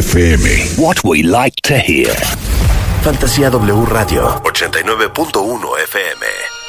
FM. What we like to hear. Fantasía W Radio 89.1 FM.